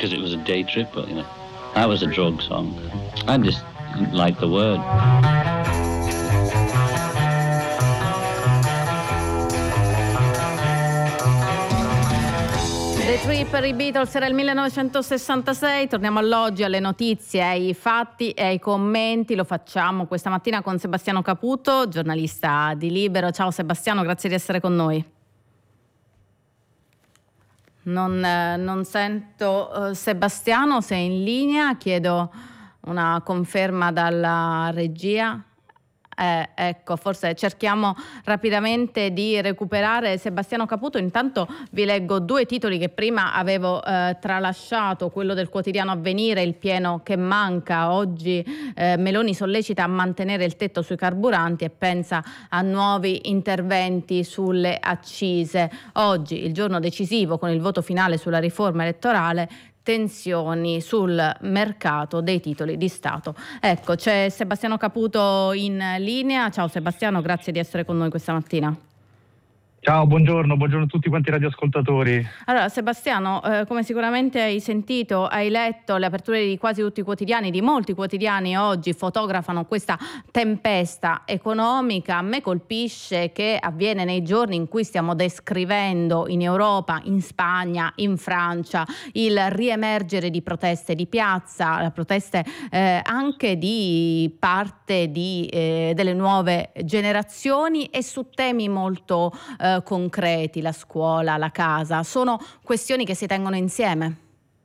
because it was a day trip, but that was a drug song. I just didn't like the word. The Trip per i Beatles era il 1966, torniamo all'oggi, alle notizie, ai fatti e ai commenti. Lo facciamo questa mattina con Sebastiano Caputo, giornalista di Libero. Ciao Sebastiano, grazie di essere con noi. Non sento Sebastiano, se è in linea, chiedo una conferma dalla regia. Ecco, forse cerchiamo rapidamente di recuperare Sebastiano Caputo. Intanto vi leggo due titoli che prima avevo tralasciato, quello del quotidiano Avvenire, il pieno che manca. Oggi Meloni sollecita a mantenere il tetto sui carburanti e pensa a nuovi interventi sulle accise. Oggi il giorno decisivo con il voto finale sulla riforma elettorale, tensioni sul mercato dei titoli di Stato. Ecco, c'è Sebastiano Caputo in linea. Ciao Sebastiano, grazie di essere con noi questa mattina. Ciao, buongiorno a tutti quanti i radioascoltatori. Allora Sebastiano, come sicuramente hai sentito, hai letto, le aperture di quasi tutti i quotidiani, di molti quotidiani oggi fotografano questa tempesta economica. A me colpisce che avviene nei giorni in cui stiamo descrivendo in Europa, in Spagna, in Francia, il riemergere di proteste di piazza, proteste anche di parte delle nuove generazioni e su temi molto concreti, la scuola, la casa. Sono questioni che si tengono insieme?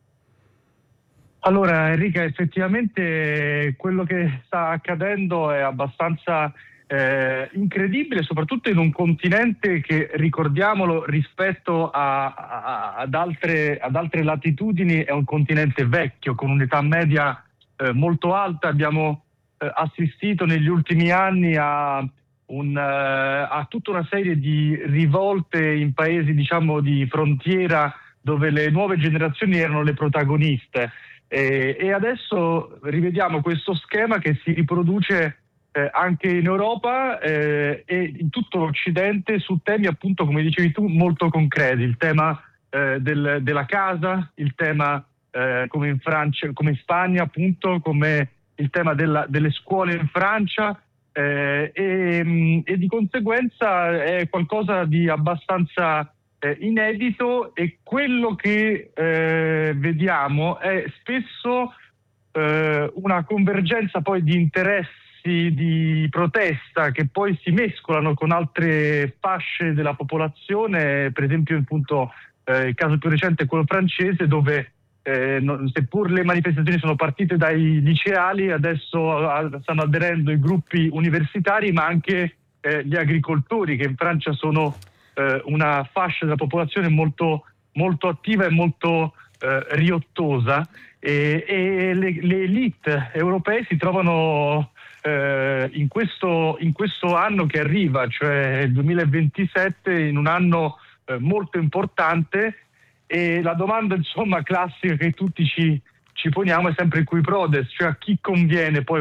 Allora Enrica, effettivamente quello che sta accadendo è abbastanza incredibile, soprattutto in un continente che, ricordiamolo, rispetto ad altre latitudini è un continente vecchio, con un'età media molto alta. Abbiamo assistito negli ultimi anni a tutta una serie di rivolte in paesi, diciamo, di frontiera, dove le nuove generazioni erano le protagoniste, e adesso rivediamo questo schema che si riproduce anche in Europa e in tutto l'Occidente, su temi, appunto, come dicevi tu, molto concreti. Il tema della casa, il tema come in Francia, come in Spagna, appunto, come il tema delle scuole in Francia. E di conseguenza è qualcosa di abbastanza inedito, e quello che vediamo è spesso una convergenza poi di interessi, di protesta, che poi si mescolano con altre fasce della popolazione. Per esempio, appunto, il caso più recente è quello francese, dove seppur le manifestazioni sono partite dai liceali, adesso stanno aderendo i gruppi universitari, ma anche gli agricoltori, che in Francia sono una fascia della popolazione molto, molto attiva e molto riottosa, e le elite europee si trovano in questo anno che arriva, cioè il 2027, in un anno molto importante. E la domanda, insomma, classica che tutti ci poniamo è sempre cui prodest, cioè a chi conviene poi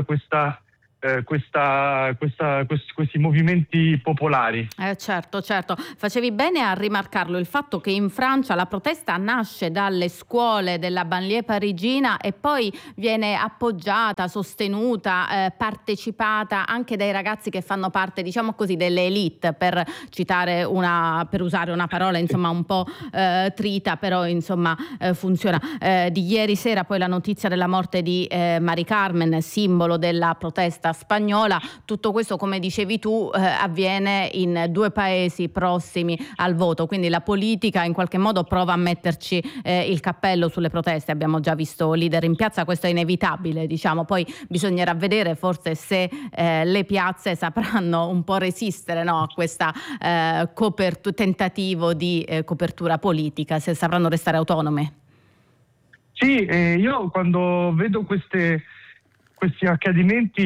questi movimenti popolari. Certo, facevi bene a rimarcarlo, il fatto che in Francia la protesta nasce dalle scuole della banlieue parigina e poi viene appoggiata, sostenuta, partecipata anche dai ragazzi che fanno parte, diciamo così, delle elite, per usare una parola, insomma, un po' trita, però insomma funziona. Di ieri sera poi la notizia della morte di Mari Carmen, simbolo della protesta spagnola. Tutto questo, come dicevi tu, avviene in due paesi prossimi al voto, quindi la politica in qualche modo prova a metterci il cappello sulle proteste. Abbiamo già visto leader in piazza, questo è inevitabile, diciamo. Poi bisognerà vedere forse se le piazze sapranno un po' resistere, no, a questa tentativo di copertura politica, se sapranno restare autonome. Sì, io quando vedo questi accadimenti,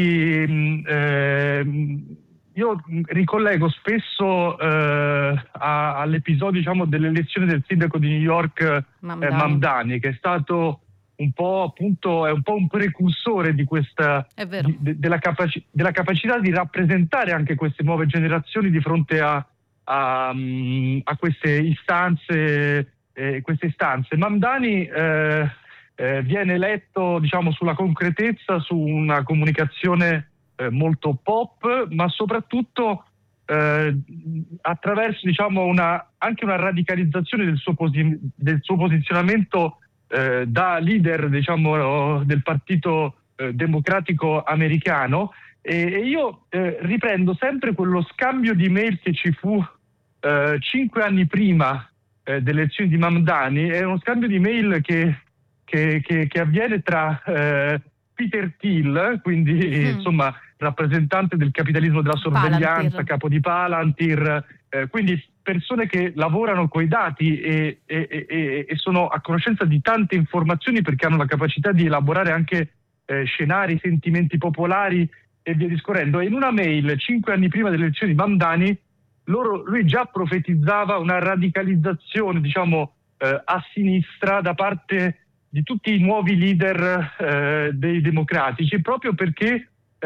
io ricollego spesso all'episodio, diciamo, dell'elezione del sindaco di New York, Mamdani, che è stato un po', appunto, è un po' un precursore di questa della capacità di rappresentare anche queste nuove generazioni di fronte a queste istanze. Mamdani viene letto, diciamo, sulla concretezza, su una comunicazione molto pop, ma soprattutto attraverso, diciamo, anche una radicalizzazione del suo posizionamento da leader, diciamo, del Partito Democratico americano. E io riprendo sempre quello scambio di mail che ci fu 5 anni prima delle elezioni di Mamdani. È uno scambio di mail che avviene tra Peter Thiel, quindi insomma rappresentante del capitalismo della sorveglianza, Palantir. capo di Palantir, quindi persone che lavorano coi dati e sono a conoscenza di tante informazioni, perché hanno la capacità di elaborare anche scenari, sentimenti popolari e via discorrendo. E in una mail 5 anni prima delle elezioni di Mamdani lui già profetizzava una radicalizzazione, diciamo, a sinistra da parte di tutti i nuovi leader dei democratici, proprio perché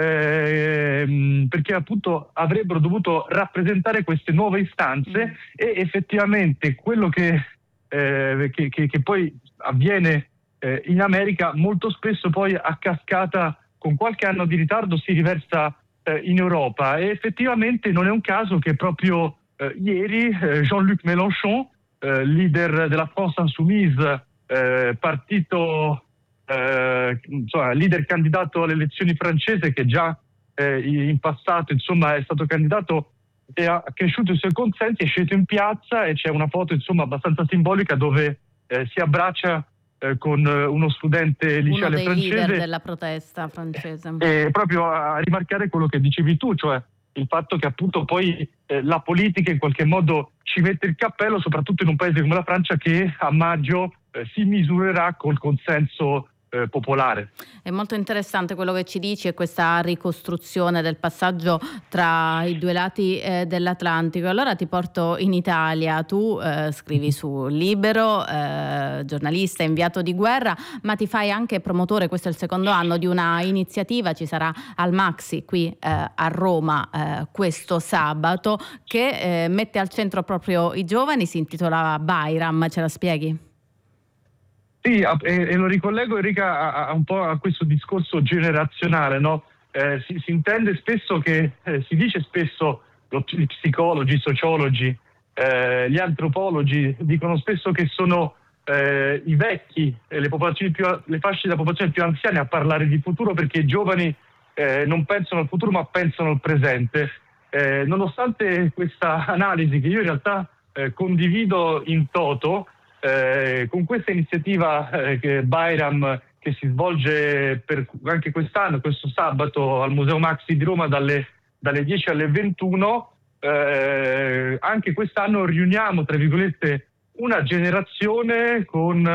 appunto avrebbero dovuto rappresentare queste nuove istanze. E effettivamente quello che poi avviene in America molto spesso poi a cascata, con qualche anno di ritardo, si riversa in Europa. E effettivamente non è un caso che proprio ieri Jean-Luc Mélenchon, leader della France Insoumise, partito, insomma, leader candidato alle elezioni francese, che già in passato, insomma, è stato candidato e ha cresciuto i suoi consensi, è sceso in piazza, e c'è una foto, insomma, abbastanza simbolica dove si abbraccia con uno studente liceale francese. Uno dei leader della protesta francese. Proprio a rimarcare quello che dicevi tu, cioè il fatto che appunto poi la politica in qualche modo ci mette il cappello, soprattutto in un paese come la Francia, che a maggio si misurerà col consenso popolare. È molto interessante quello che ci dici, e questa ricostruzione del passaggio tra i due lati dell'Atlantico. Allora ti porto in Italia. Tu scrivi su Libero, giornalista, inviato di guerra, ma ti fai anche promotore, questo è il secondo anno, di una iniziativa. Ci sarà al Maxi qui a Roma questo sabato, che mette al centro proprio i giovani, si intitola Bayram. Ce la spieghi? Sì, e lo ricollego, Enrica, un po' a questo discorso generazionale, no? Si intende spesso che, si dice spesso, gli psicologi, i sociologi, gli antropologi dicono spesso che sono i vecchi, le fasce della popolazione più anziane a parlare di futuro, perché i giovani non pensano al futuro ma pensano al presente. Nonostante questa analisi, che io in realtà condivido in toto, con questa iniziativa Bayram, che si svolge anche quest'anno, questo sabato, al Museo Maxi di Roma dalle 10 alle 21, anche quest'anno riuniamo, tra virgolette, una generazione con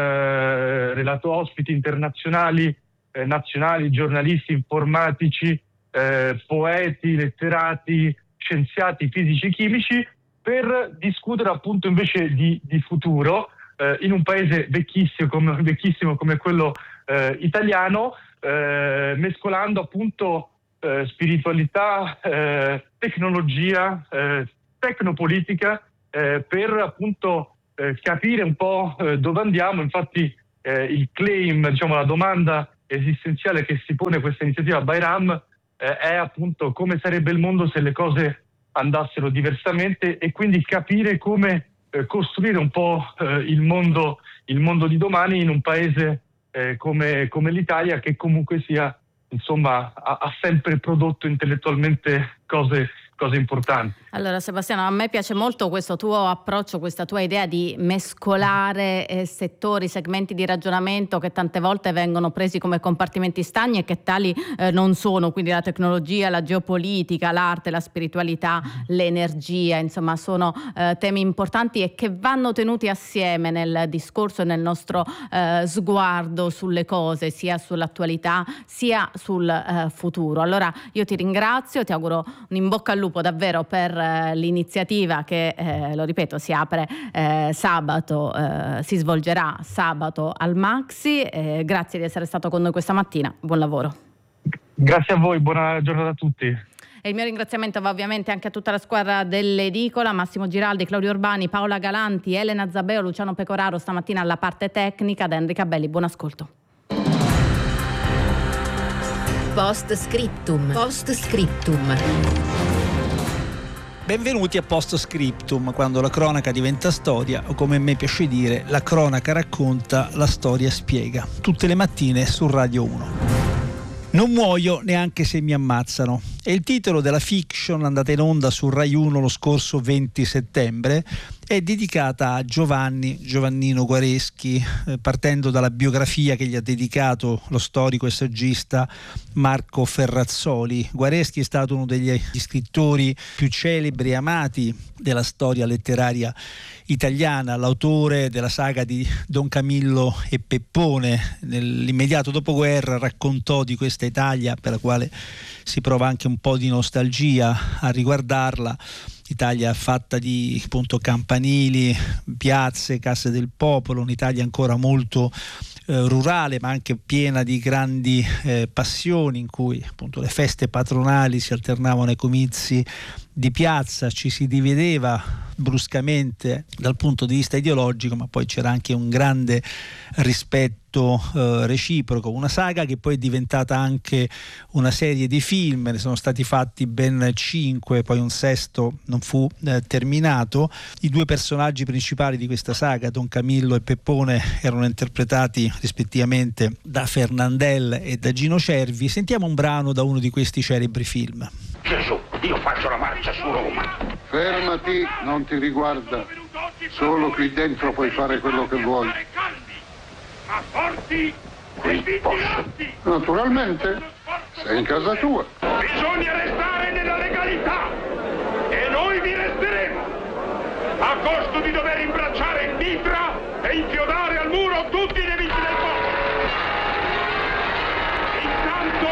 relato ospiti internazionali, nazionali, giornalisti, informatici, poeti, letterati, scienziati, fisici, chimici, per discutere appunto invece di futuro in un paese vecchissimo come quello italiano, mescolando appunto spiritualità, tecnologia, tecnopolitica, per appunto capire un po' dove andiamo. Infatti il claim, diciamo, la domanda esistenziale che si pone questa iniziativa Bayram è appunto come sarebbe il mondo se le cose andassero diversamente, e quindi capire come costruire un po' il mondo di domani in un paese come l'Italia, che comunque sia, insomma, ha sempre prodotto intellettualmente cose importanti. Allora Sebastiano, a me piace molto questo tuo approccio, questa tua idea di mescolare settori, segmenti di ragionamento che tante volte vengono presi come compartimenti stagni e che tali non sono, quindi la tecnologia, la geopolitica, l'arte, la spiritualità, l'energia, insomma sono temi importanti e che vanno tenuti assieme nel discorso e nel nostro sguardo sulle cose, sia sull'attualità sia sul futuro. Allora io ti ringrazio, ti auguro un in bocca al lupo davvero per l'iniziativa che, lo ripeto, si apre sabato, si svolgerà sabato al Maxi. Grazie di essere stato con noi questa mattina, buon lavoro. Grazie a voi, buona giornata a tutti. E il mio ringraziamento va ovviamente anche a tutta la squadra dell'Edicola, Massimo Giraldi, Claudio Urbani, Paola Galanti, Elena Zabeo, Luciano Pecoraro stamattina alla parte tecnica, da Enrica Belli. Buon ascolto. Post scriptum. Post scriptum. Benvenuti a Post Scriptum, quando la cronaca diventa storia, o come a me piace dire, la cronaca racconta, la storia spiega. Tutte le mattine su Radio 1. Non muoio neanche se mi ammazzano. È il titolo della fiction andata in onda su Rai 1 lo scorso 20 settembre. È dedicata a Giovannino Guareschi, partendo dalla biografia che gli ha dedicato lo storico e saggista Marco Ferrazzoli. Guareschi è stato uno degli scrittori più celebri e amati della storia letteraria italiana, l'autore della saga di Don Camillo e Peppone. Nell'immediato dopoguerra raccontò di questa Italia per la quale si prova anche un po' di nostalgia a riguardarla. Italia fatta di appunto campanili, piazze, casse del popolo, un'Italia ancora molto rurale, ma anche piena di grandi passioni, in cui appunto le feste patronali si alternavano ai comizi di piazza, ci si divideva bruscamente dal punto di vista ideologico, ma poi c'era anche un grande rispetto reciproco. Una saga che poi è diventata anche una serie di film, ne sono stati fatti ben 5, poi un sesto non fu terminato. I due personaggi principali di questa saga, Don Camillo e Peppone, erano interpretati rispettivamente da Fernandel e da Gino Cervi. Sentiamo un brano da uno di questi celebri film. Gesù, io faccio la marcia su Roma. Fermati, non ti riguarda. Solo qui dentro puoi fare quello che vuoi. Ma forti Qui posso. Naturalmente, sei in casa tua. bisogna restare nella legalità e noi vi resteremo, a costo di dover imbracciare il mitra e inchiodare al muro tutti i nemici del popolo. Intanto...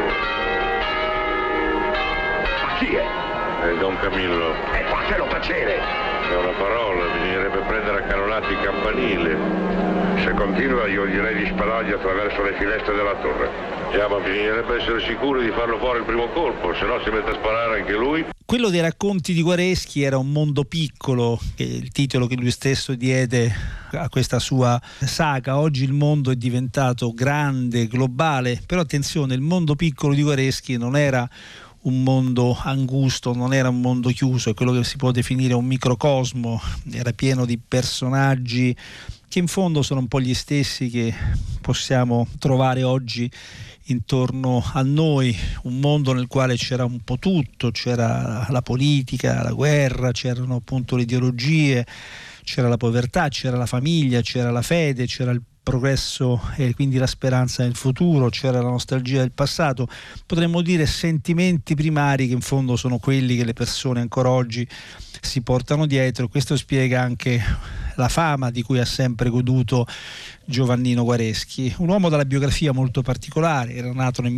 Ma chi è? È Don Camillo. E fatelo tacere! È una parola, bisognerebbe prendere a cannonate il campanile. Se continua io direi di sparargli attraverso le finestre della torre. Già, ma bisognerebbe essere sicuri di farlo fuori il primo colpo, se no si mette a sparare anche lui. Quello dei racconti di Guareschi era Un mondo piccolo, che è il titolo che lui stesso diede a questa sua saga. Oggi il mondo è diventato grande, globale, però attenzione, il mondo piccolo di Guareschi non era un mondo angusto, non era un mondo chiuso, è quello che si può definire un microcosmo, era pieno di personaggi che in fondo sono un po' gli stessi che possiamo trovare oggi intorno a noi, un mondo nel quale c'era un po' tutto, c'era la politica, la guerra, c'erano appunto le ideologie, c'era la povertà, c'era la famiglia, c'era la fede, c'era il progresso e quindi la speranza nel futuro, c'era la nostalgia del passato, potremmo dire sentimenti primari che in fondo sono quelli che le persone ancora oggi si portano dietro. Questo spiega anche la fama di cui ha sempre goduto Giovannino Guareschi, un uomo dalla biografia molto particolare. Era nato nel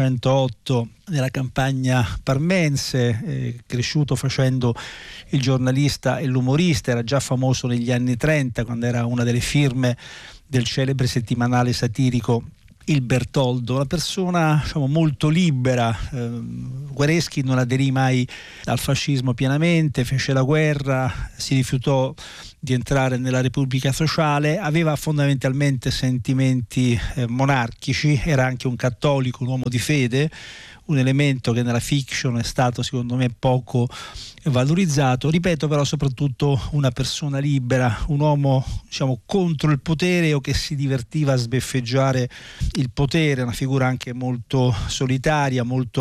1908 nella campagna parmense, cresciuto facendo il giornalista e l'umorista, era già famoso negli anni 30 quando era una delle firme del celebre settimanale satirico Il Bertoldo, una persona molto libera. Guareschi non aderì mai al fascismo pienamente, fece la guerra, si rifiutò di entrare nella Repubblica Sociale, aveva fondamentalmente sentimenti monarchici, era anche un cattolico, un uomo di fede, un elemento che nella fiction è stato secondo me poco valorizzato. Ripeto, però soprattutto una persona libera, un uomo contro il potere o che si divertiva a sbeffeggiare il potere, una figura anche molto solitaria, molto